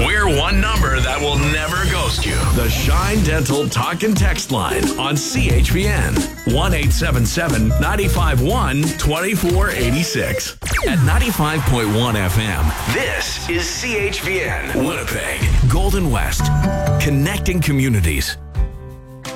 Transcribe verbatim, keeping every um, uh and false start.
We're one number that will never ghost you. The Shine Dental Talk and Text Line on C H P N. one eight seven seven, nine five one, two four eight six. At ninety-five point one F M, this is C H P N. Winnipeg, Golden West. Connecting communities.